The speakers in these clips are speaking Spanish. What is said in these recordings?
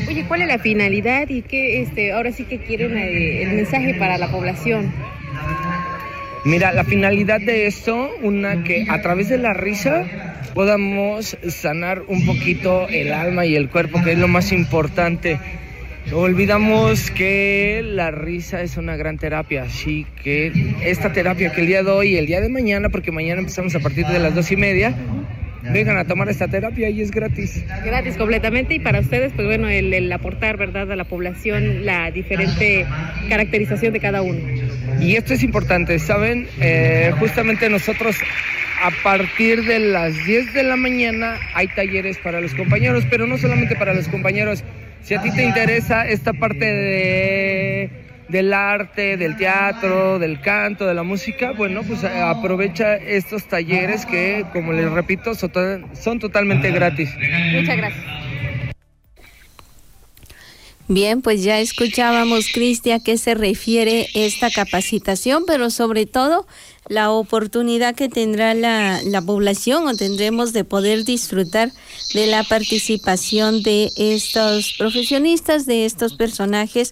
Oye, ¿cuál es la finalidad y qué, ahora sí que quieren el mensaje para la población? Mira, la finalidad de esto, que a través de la risa podamos sanar un poquito el alma y el cuerpo, que es lo más importante. Olvidamos que la risa es una gran terapia, así que esta terapia que el día de hoy y el día de mañana, porque mañana empezamos a partir de las 2:30, vengan a tomar esta terapia y es gratis. Gratis completamente, y para ustedes, pues bueno, el aportar, ¿verdad?, a la población la diferente caracterización de cada uno. Y esto es importante, ¿saben? Justamente nosotros a partir de las 10 de la mañana hay talleres para los compañeros, pero no solamente para los compañeros. Si a ti te interesa esta parte del arte, del teatro, del canto, de la música, bueno, pues aprovecha estos talleres que, como les repito, son totalmente gratis. Muchas gracias. Bien, pues ya escuchábamos, Cristi, a qué se refiere esta capacitación, pero sobre todo la oportunidad que tendrá la población, o tendremos, de poder disfrutar de la participación de estos profesionistas, de estos personajes,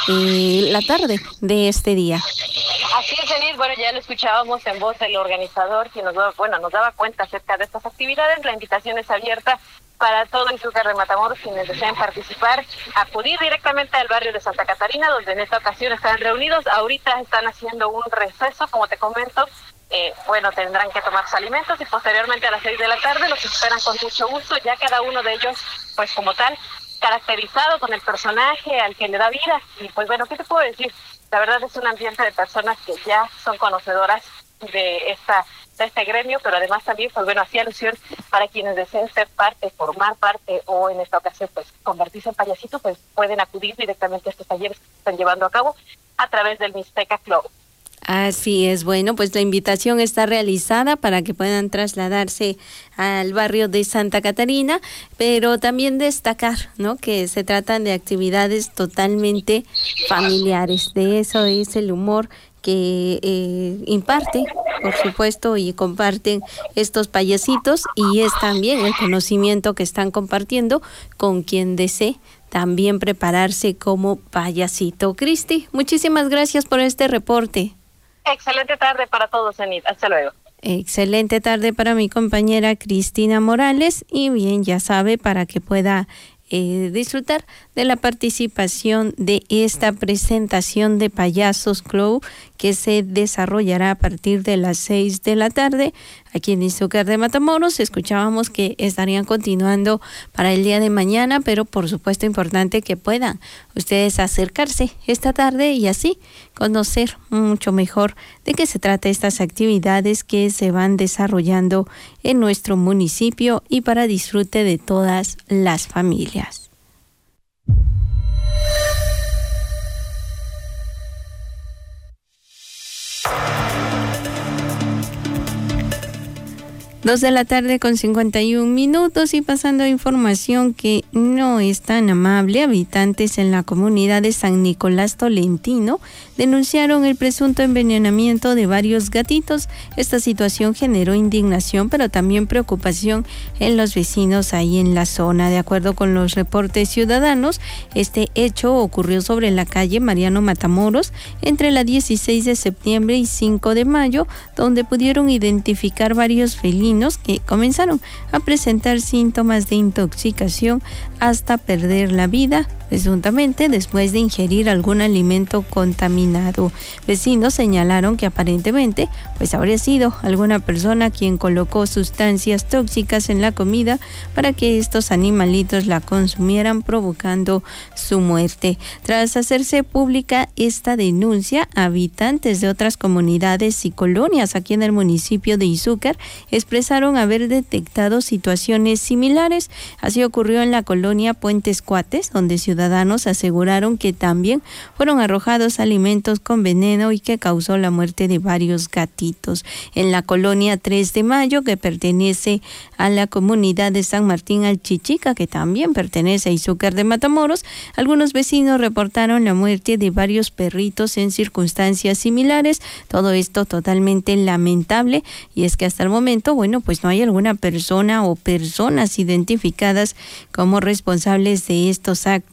la tarde de este día. Así es, Denise. Bueno, ya lo escuchábamos en voz del organizador, quien nos daba cuenta acerca de estas actividades. La invitación es abierta para todo Izúcar de Matamoros, quienes deseen participar, acudir directamente al barrio de Santa Catarina, donde en esta ocasión están reunidos. Ahorita están haciendo un receso, como te comento. Tendrán que tomar sus alimentos y posteriormente a las 6 de la tarde los esperan con mucho gusto, ya cada uno de ellos, pues como tal, caracterizado con el personaje al que le da vida. Y pues bueno, ¿qué te puedo decir? La verdad es un ambiente de personas que ya son conocedoras de este gremio, pero además también, pues bueno, hacía alusión para quienes deseen ser parte, formar parte, o en esta ocasión, pues convertirse en payasito, pues pueden acudir directamente a estos talleres que se están llevando a cabo a través del Mixteca Club. Así es, bueno, pues la invitación está realizada para que puedan trasladarse al barrio de Santa Catarina, pero también destacar, ¿no?, que se tratan de actividades totalmente familiares. De eso es el humor que imparte, por supuesto, y comparten estos payasitos, y es también el conocimiento que están compartiendo con quien desee también prepararse como payasito. Cristi, muchísimas gracias por este reporte. Excelente tarde para todos, Enid. Hasta luego. Excelente tarde para mi compañera Cristina Morales, y bien, ya sabe, para que pueda disfrutar de la participación de esta presentación de Payasos Club, que se desarrollará a partir de las 6 de la tarde aquí en Izúcar de Matamoros. Escuchábamos que estarían continuando para el día de mañana, pero por supuesto importante que puedan ustedes acercarse esta tarde y así conocer mucho mejor de qué se trata estas actividades que se van desarrollando en nuestro municipio y para disfrute de todas las familias. Dos de la tarde con 51 minutos, y pasando a información que no es tan amable, habitantes en la comunidad de San Nicolás Tolentino denunciaron el presunto envenenamiento de varios gatitos. Esta situación generó indignación, pero también preocupación en los vecinos ahí en la zona. De acuerdo con los reportes ciudadanos, este hecho ocurrió sobre la calle Mariano Matamoros entre la 16 de septiembre y 5 de mayo, donde pudieron identificar varios felinos que comenzaron a presentar síntomas de intoxicación hasta perder la vida, presuntamente después de ingerir algún alimento contaminado. Vecinos señalaron que aparentemente pues habría sido alguna persona quien colocó sustancias tóxicas en la comida para que estos animalitos la consumieran, provocando su muerte. Tras hacerse pública esta denuncia, habitantes de otras comunidades y colonias aquí en el municipio de Izúcar expresaron haber detectado situaciones similares. Así ocurrió en la colonia Puentes Cuates, donde ciudadanos aseguraron que también fueron arrojados alimentos con veneno y que causó la muerte de varios gatitos. En la colonia 3 de Mayo, que pertenece a la comunidad de San Martín Alchichica, que también pertenece a Izúcar de Matamoros, algunos vecinos reportaron la muerte de varios perritos en circunstancias similares. Todo esto totalmente lamentable, y es que hasta el momento, pues no hay alguna persona o personas identificadas como responsables de estos actos